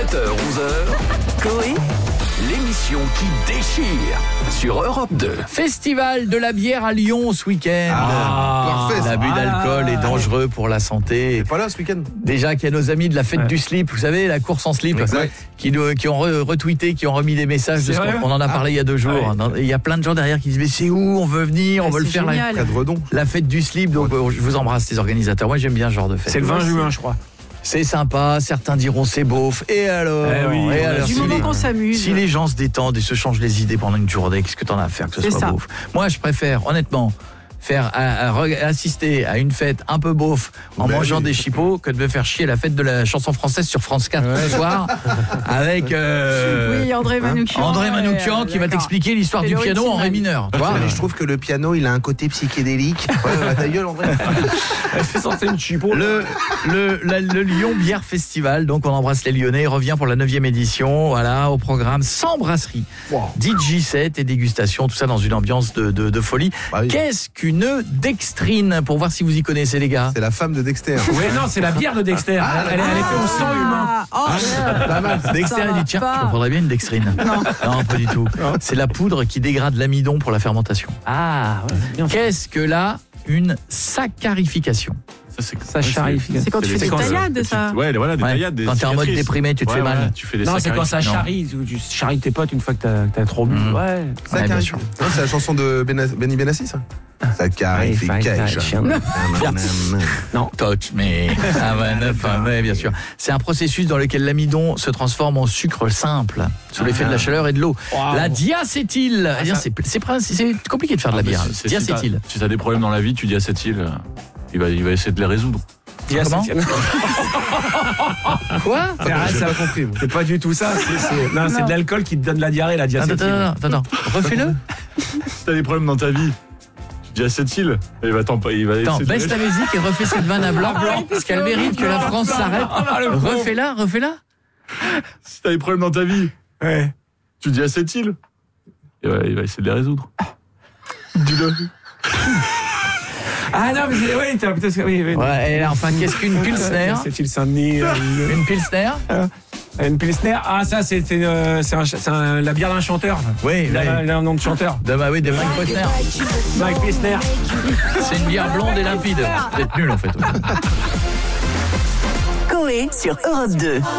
7h-11h, Coé, l'émission qui déchire sur Europe 2. Festival de la bière à Lyon ce week-end. Parfait. L'abus d'alcool est dangereux pour la santé. T'es pas là ce week-end? Déjà qu'il y a nos amis de la fête du slip, vous savez, la course en slip, Exact. qui ont retweeté, qui ont remis des messages. De on en a parlé il y a 2 jours. Il y a plein de gens derrière qui disent mais c'est où? On veut venir, on veut le faire. Près de Redon. La fête du slip, donc je vous embrasse les organisateurs. Moi j'aime bien ce genre de fête. C'est le 20 juin, je crois. C'est sympa, certains diront c'est beauf. Et alors, du moment qu'on s'amuse. si les gens se détendent et se changent les idées pendant une journée, qu'est-ce que t'en as à faire que ce soit beauf? Moi, je préfère, honnêtement, assister à une fête un peu beauf en mangeant des chipots que de me faire chier la fête de la chanson française sur France 4 ce soir avec André Manoukian. André Manoukian qui va t'expliquer l'histoire du piano en ré mineur. Tu vois, Je trouve que le piano, il a un côté psychédélique. Ta gueule, André. Elle fait sortir une chipot. le Lyon Bière Festival, donc on embrasse les Lyonnais, revient pour la 9e édition, voilà, au programme 100 brasseries, DJ set et dégustation, tout ça dans une ambiance de folie. Qu'est-ce qu'une dextrine, pour voir si vous y connaissez les gars? C'est la femme de Dexter. Oui, non, c'est la bière de Dexter. Elle est faite au sang humain. Pas mal. Dexter il dit tiens, je prendrais bien une dextrine. Non, pas du tout. C'est la poudre qui dégrade l'amidon pour la fermentation. Qu'est-ce que là une saccharification? Sacharification. C'est quand tu fais des taillades, ça. Ouais, voilà, des taillades. Quand t'es en mode déprimé, tu te fais mal. Tu fais des Non, c'est quand ça saccarifications. charrie. Tu charries tes potes une fois que t'as trop bu. Ouais. Ouais, bien sûr. Non, c'est la chanson de Benny Benassi, ça. Saccharification. Non, touch me. Ouais, bien sûr. C'est un processus dans lequel l'amidon se transforme en sucre simple sous l'effet de la chaleur et de l'eau. La diacétyl. C'est compliqué de faire de la bière. Diacétyl. Si t'as des problèmes dans la vie, tu dis à cette île, il va essayer de les résoudre. Comment? Quoi? J'ai pas compris. C'est pas du tout ça. Non, c'est de l'alcool qui te donne la diarrhée, la diacétyl. Attends. Refais-le. Si t'as des problèmes dans ta vie, tu dis à cette île, il va Attends, baisse ta musique et refais cette vanne à blanc, parce qu'elle mérite que la France s'arrête. Refais-la. Si t'as des problèmes dans ta vie, tu dis à cette île, il va essayer de les résoudre. Dis-le. Ah non, mais peut-être que oui. Ouais, et là, enfin, qu'est-ce qu'une pilsner? C'est île Saint-Denis. Une pilsner? Une pilsner. Ah, ça, c'est la bière d'un chanteur. Oui, Il a un nom de chanteur. de Mike Posner. Mike Pilsner. C'est une bière blonde et limpide. Vous êtes nul en fait. Coé sur Europe 2.